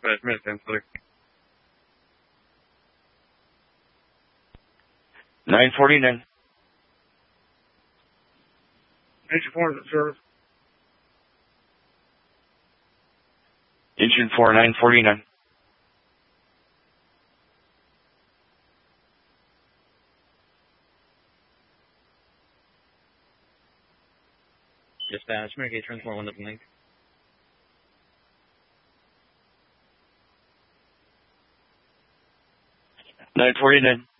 Dispatch, minute 10, 949. Engine 4 is in service. Engine 4, 949. Dispatch, mitigate transport 1 link. $949.